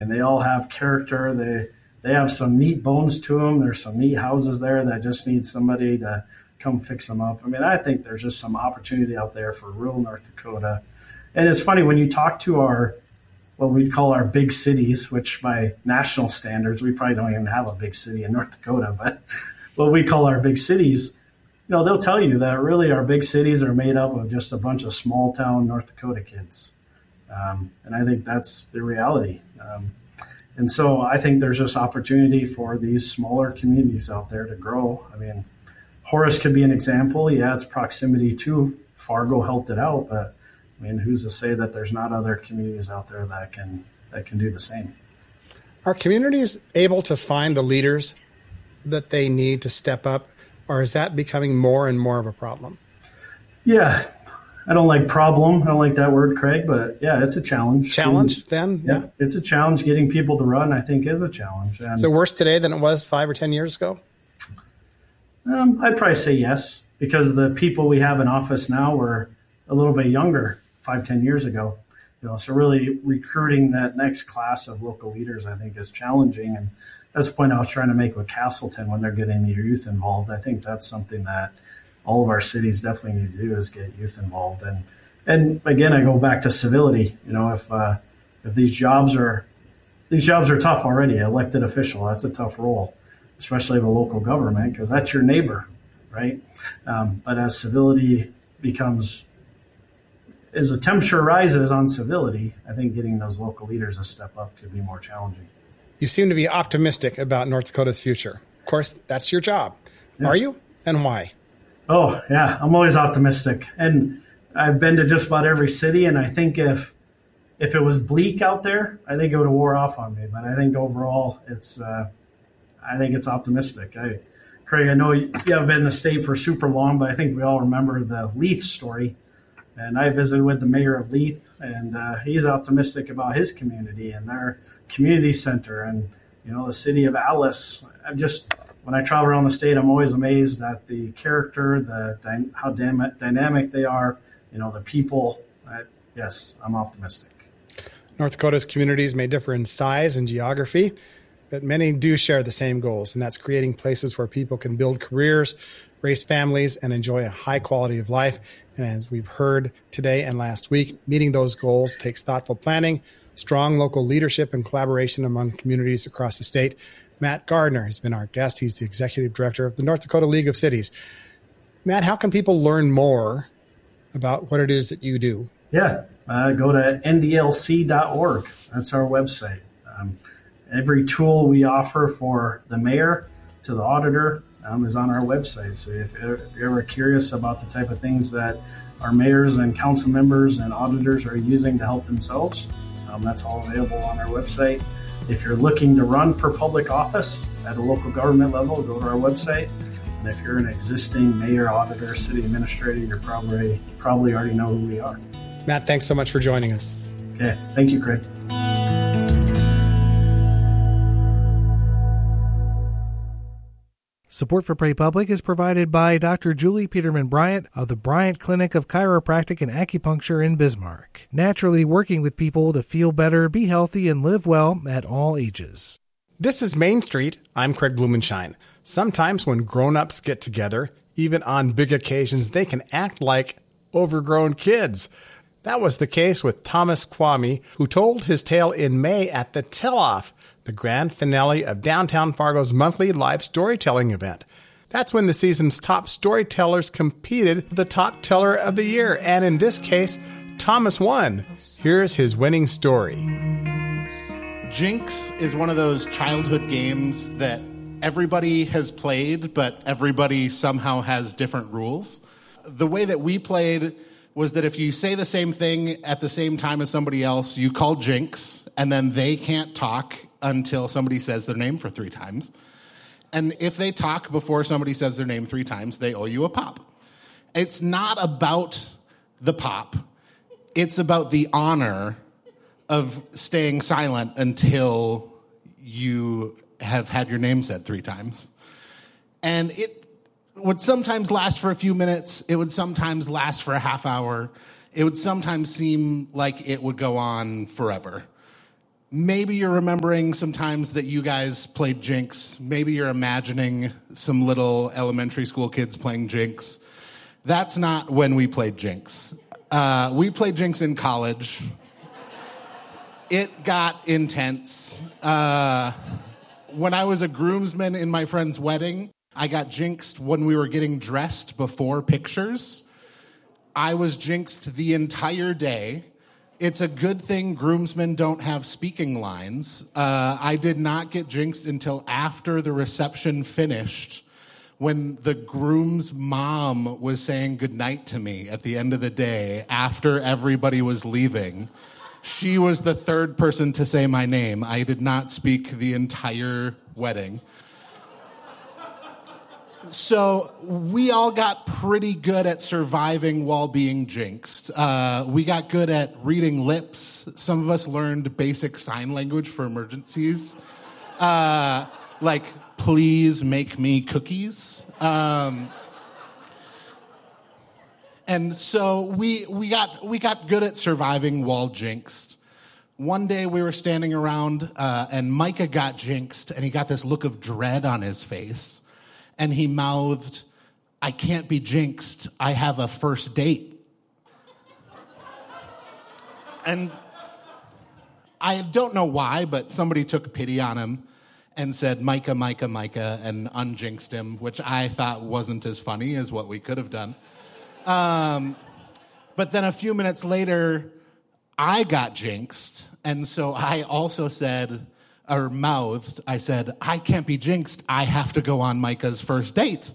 and they all have character. They have some neat bones to them. There's some neat houses there that just need somebody to come fix them up. I mean, I think there's just some opportunity out there for rural North Dakota. And it's funny when you talk to what we'd call our big cities, which by national standards, we probably don't even have a big city in North Dakota, but what we call our big cities, they'll tell you that really our big cities are made up of just a bunch of small town North Dakota kids. And I think that's the reality. And so I think there's just opportunity for these smaller communities out there to grow. I mean, Horace could be an example. Yeah, it's proximity to Fargo helped it out, but I mean, who's to say that there's not other communities out there that can do the same? Are communities able to find the leaders that they need to step up, or is that becoming more and more of a problem? Yeah. I don't like problem. I don't like that word, Craig, but yeah, it's a challenge. Challenge then? Yeah. It's a challenge. Getting people to run, I think, is a challenge. And so worse today than it was 5 or 10 years ago? I'd probably say yes, because the people we have in office now were a little bit younger 5-10 years ago. So really recruiting that next class of local leaders, I think, is challenging. And that's the point I was trying to make with Castleton when they're getting the youth involved. I think that's something that all of our cities definitely need to do, is get youth involved. And again, I go back to civility. If these jobs are tough already, elected official, that's a tough role, especially of a local government, because that's your neighbor, right? But as civility as the temperature rises on civility, I think getting those local leaders to step up could be more challenging. You seem to be optimistic about North Dakota's future. Of course, that's your job. Yes. Are you? And why? Oh, yeah, I'm always optimistic. And I've been to just about every city, and I think if it was bleak out there, I think it would have wore off on me. But I think overall, I think it's optimistic. Craig, I know you haven't been in the state for super long, but I think we all remember the Leith story. And I visited with the mayor of Leith, and he's optimistic about his community and their community center and, the city of Alice. When I travel around the state, I'm always amazed at the character, how dynamic they are, the people. Yes, I'm optimistic. North Dakota's communities may differ in size and geography, but many do share the same goals, and that's creating places where people can build careers, raise families, and enjoy a high quality of life. And as we've heard today and last week, meeting those goals takes thoughtful planning, strong local leadership, and collaboration among communities across the state. Matt Gardner has been our guest. He's the executive director of the North Dakota League of Cities. Matt, how can people learn more about what it is that you do? Yeah, go to ndlc.org. That's our website. Every tool we offer for the mayor to the auditor is on our website. So if you're ever curious about the type of things that our mayors and council members and auditors are using to help themselves, that's all available on our website. If you're looking to run for public office at a local government level, go to our website. And if you're an existing mayor, auditor, city administrator, you probably already know who we are. Matt, thanks so much for joining us. Okay. Thank you, Craig. Support for Pray Public is provided by Dr. Julie Peterman Bryant of the Bryant Clinic of Chiropractic and Acupuncture in Bismarck, naturally working with people to feel better, be healthy, and live well at all ages. This is Main Street. I'm Craig Blumenshine. Sometimes when grown-ups get together, even on big occasions, they can act like overgrown kids. That was the case with Thomas Kwame, who told his tale in May at the Tell-Off, the grand finale of Downtown Fargo's monthly live storytelling event. That's when the season's top storytellers competed for the top teller of the year, and in this case, Thomas won. Here's his winning story. Jinx is one of those childhood games that everybody has played, but everybody somehow has different rules. The way that we played was that if you say the same thing at the same time as somebody else, you call Jinx, and then they can't talk until somebody says their name for 3 times. And if they talk before somebody says their name 3 times, they owe you a pop. It's not about the pop. It's about the honor of staying silent until you have had your name said 3 times. And it would sometimes last for a few minutes. It would sometimes last for a half hour. It would sometimes seem like it would go on forever. Maybe you're remembering some times that you guys played Jinx. Maybe you're imagining some little elementary school kids playing Jinx. That's not when we played Jinx. We played Jinx in college. It got intense. When I was a groomsman in my friend's wedding, I got jinxed when we were getting dressed before pictures. I was jinxed the entire day. It's a good thing groomsmen don't have speaking lines. I did not get jinxed until after the reception finished, when the groom's mom was saying goodnight to me at the end of the day after everybody was leaving. She was the third person to say my name. I did not speak the entire wedding. So we all got pretty good at surviving while being jinxed. We got good at reading lips. Some of us learned basic sign language for emergencies. Like, please make me cookies. And so we got good at surviving while jinxed. One day we were standing around and Micah got jinxed, and he got this look of dread on his face. And he mouthed, "I can't be jinxed. I have a first date." And I don't know why, but somebody took pity on him and said, "Micah, Micah, Micah," and unjinxed him, which I thought wasn't as funny as what we could have done. But then a few minutes later, I got jinxed, and so I also said, or mouthed, I said, "I can't be jinxed. I have to go on Micah's first date."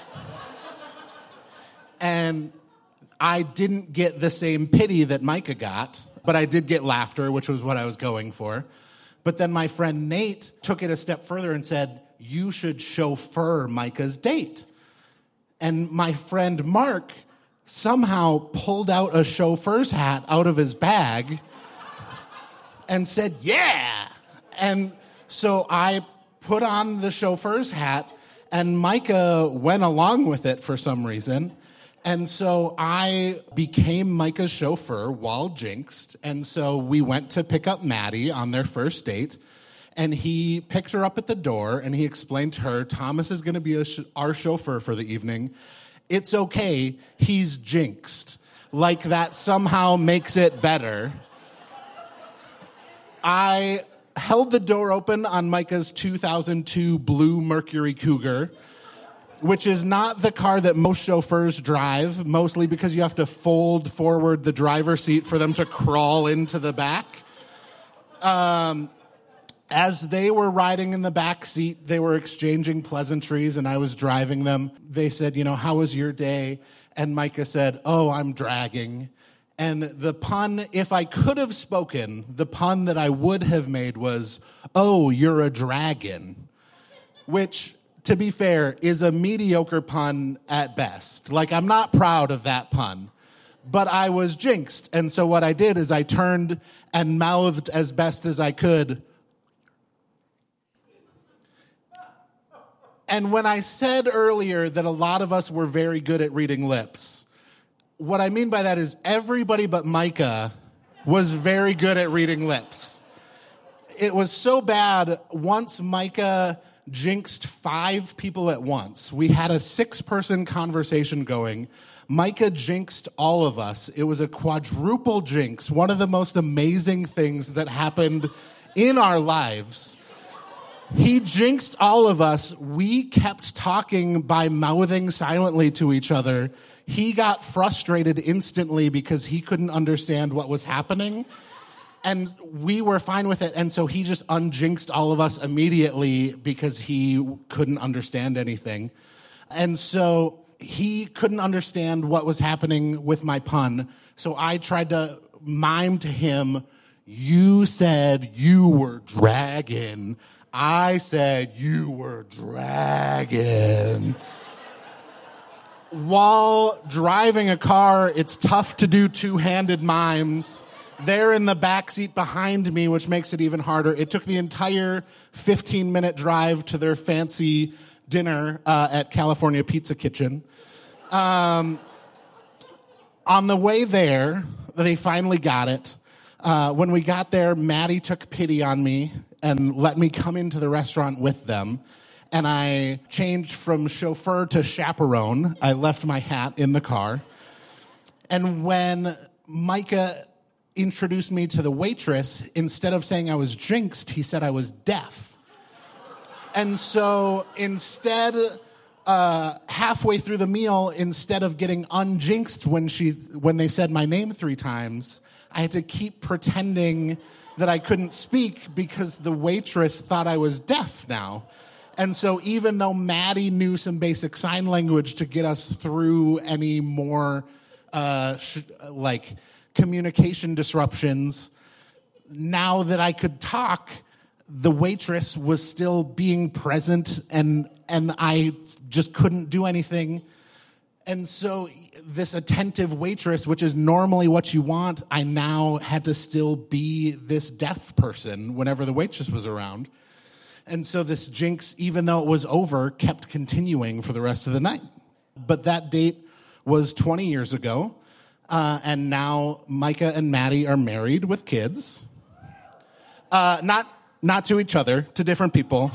And I didn't get the same pity that Micah got, but I did get laughter, which was what I was going for. But then my friend Nate took it a step further and said, "You should chauffeur Micah's date." And my friend Mark somehow pulled out a chauffeur's hat out of his bag and said, "Yeah." And so I put on the chauffeur's hat, and Micah went along with it for some reason. And so I became Micah's chauffeur while jinxed. And so we went to pick up Maddie on their first date. And he picked her up at the door, and he explained to her, "Thomas is going to be our chauffeur for the evening. It's okay, he's jinxed." Like that somehow makes it better. I held the door open on Micah's 2002 blue Mercury Cougar, which is not the car that most chauffeurs drive, mostly because you have to fold forward the driver's seat for them to crawl into the back. As they were riding in the back seat, they were exchanging pleasantries, and I was driving them. They said, "How was your day?" And Micah said, "Oh, I'm dragging." And the pun, if I could have spoken, the pun that I would have made was, "Oh, you're a dragon," which, to be fair, is a mediocre pun at best. Like, I'm not proud of that pun, but I was jinxed. And so what I did is I turned and mouthed as best as I could. And when I said earlier that a lot of us were very good at reading lips, what I mean by that is everybody but Micah was very good at reading lips. It was so bad, once Micah jinxed 5 people at once. We had a 6-person conversation going. Micah jinxed all of us. It was a quadruple jinx, one of the most amazing things that happened in our lives. He jinxed all of us. We kept talking by mouthing silently to each other. He got frustrated instantly because he couldn't understand what was happening. And we were fine with it. And so he just unjinxed all of us immediately because he couldn't understand anything. And so he couldn't understand what was happening with my pun. So I tried to mime to him, "You said you were dragon. I said you were dragon." While driving a car, it's tough to do two-handed mimes. They're in the back seat behind me, which makes it even harder. It took the entire 15-minute drive to their fancy dinner at California Pizza Kitchen. On the way there, they finally got it. When we got there, Maddie took pity on me and let me come into the restaurant with them. And I changed from chauffeur to chaperone. I left my hat in the car. And when Micah introduced me to the waitress, instead of saying I was jinxed, he said I was deaf. And so instead, halfway through the meal, instead of getting unjinxed when they said my name 3 times, I had to keep pretending that I couldn't speak because the waitress thought I was deaf now. And so even though Maddie knew some basic sign language to get us through any more communication disruptions, now that I could talk, the waitress was still being present and I just couldn't do anything. And so this attentive waitress, which is normally what you want, I now had to still be this deaf person whenever the waitress was around. And so this jinx, even though it was over, kept continuing for the rest of the night. But that date was 20 years ago, and now Micah and Maddie are married with kids. Not to each other, to different people.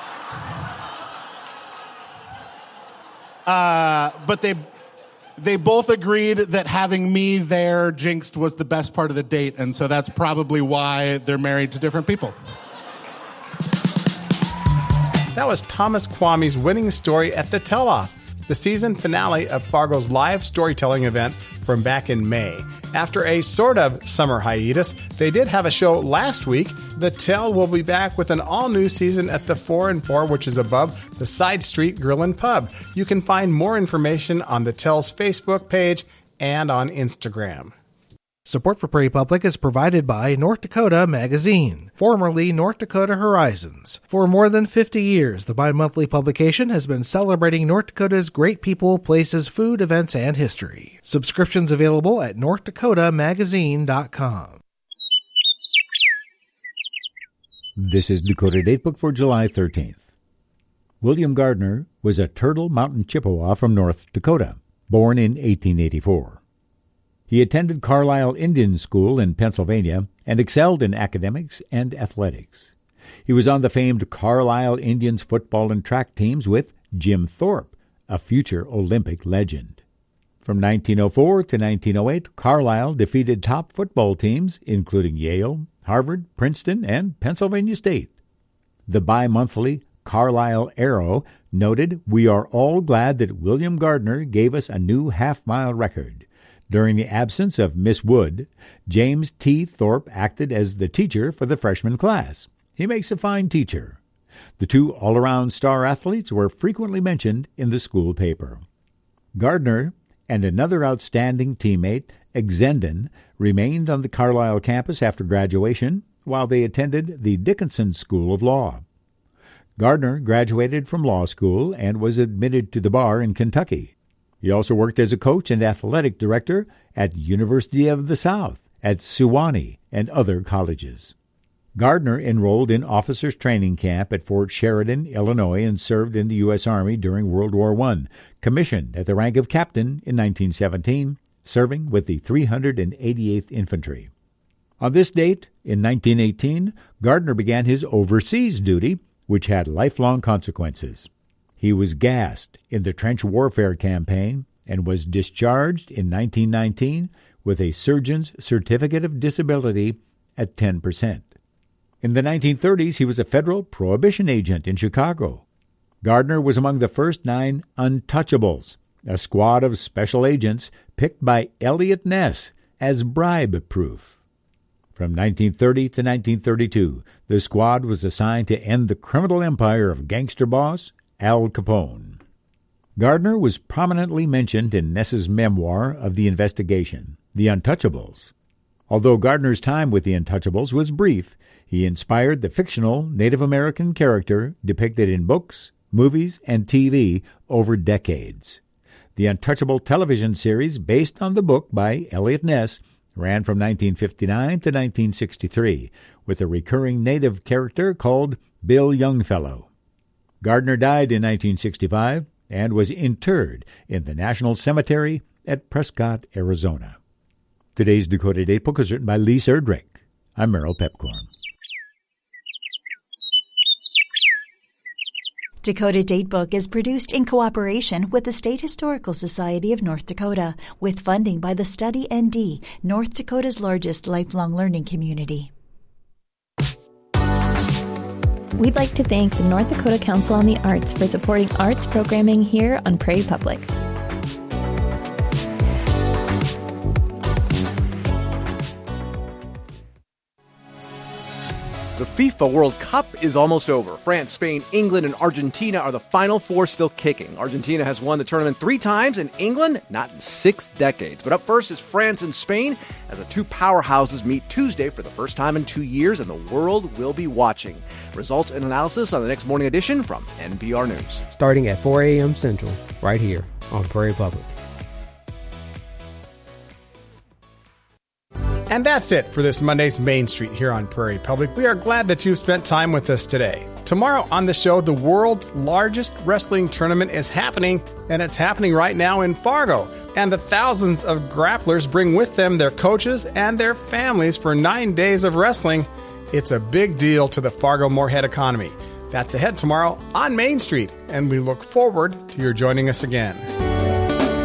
But they both agreed that having me there jinxed was the best part of the date, and so that's probably why they're married to different people. That was Thomas Kwame's winning story at the Tell-Off, the season finale of Fargo's live storytelling event from back in May. After a sort of summer hiatus, they did have a show last week. The Tell will be back with an all-new season at the 4 and 4, which is above the Side Street Grill and Pub. You can find more information on the Tell's Facebook page and on Instagram. Support for Prairie Public is provided by North Dakota Magazine, formerly North Dakota Horizons. For more than 50 years, the bi-monthly publication has been celebrating North Dakota's great people, places, food, events, and history. Subscriptions available at northdakotamagazine.com. This is Dakota Datebook for July 13th. William Gardner was a Turtle Mountain Chippewa from North Dakota, born in 1884. He attended Carlisle Indian School in Pennsylvania and excelled in academics and athletics. He was on the famed Carlisle Indians football and track teams with Jim Thorpe, a future Olympic legend. From 1904 to 1908, Carlisle defeated top football teams including Yale, Harvard, Princeton, and Pennsylvania State. The bi-monthly Carlisle Arrow noted, "We are all glad that William Gardner gave us a new half-mile record. During the absence of Miss Wood, James T. Thorpe acted as the teacher for the freshman class. He makes a fine teacher." The 2 all-around star athletes were frequently mentioned in the school paper. Gardner and another outstanding teammate, Exenden, remained on the Carlisle campus after graduation while they attended the Dickinson School of Law. Gardner graduated from law school and was admitted to the bar in Kentucky. He also worked as a coach and athletic director at University of the South, at Sewanee, and other colleges. Gardner enrolled in officers' training camp at Fort Sheridan, Illinois, and served in the U.S. Army during World War I, commissioned at the rank of captain in 1917, serving with the 388th Infantry. On this date, in 1918, Gardner began his overseas duty, which had lifelong consequences. He was gassed in the trench warfare campaign and was discharged in 1919 with a surgeon's certificate of disability at 10%. In the 1930s, he was a federal prohibition agent in Chicago. Gardner was among the first 9 Untouchables, a squad of special agents picked by Eliot Ness as bribe-proof. From 1930 to 1932, the squad was assigned to end the criminal empire of gangster boss Al Capone. Gardner was prominently mentioned in Ness's memoir of the investigation, The Untouchables. Although Gardner's time with the Untouchables was brief, he inspired the fictional Native American character depicted in books, movies, and TV over decades. The Untouchable television series, based on the book by Eliot Ness, ran from 1959 to 1963, with a recurring Native character called Bill Youngfellow. Gardner died in 1965 and was interred in the National Cemetery at Prescott, Arizona. Today's Dakota Datebook is written by Lee Serdrick. I'm Merrill Pepcorn. Dakota Datebook is produced in cooperation with the State Historical Society of North Dakota, with funding by the Study ND, North Dakota's largest lifelong learning community. We'd like to thank the North Dakota Council on the Arts for supporting arts programming here on Prairie Public. The FIFA World Cup is almost over. France, Spain, England, and Argentina are the final four still kicking. Argentina has won the tournament 3 times, and England not in 6 decades. But up first is France and Spain, as the two powerhouses meet Tuesday for the first time in 2 years, and the world will be watching. Results and analysis on the next morning edition from NPR News. Starting at 4 a.m. Central, right here on Prairie Public. And that's it for this Monday's Main Street here on Prairie Public. We are glad that you've spent time with us today. Tomorrow on the show, the world's largest wrestling tournament is happening, and it's happening right now in Fargo. And the thousands of grapplers bring with them their coaches and their families for 9 days of wrestling. It's a big deal to the Fargo-Moorhead economy. That's ahead tomorrow on Main Street, and we look forward to your joining us again.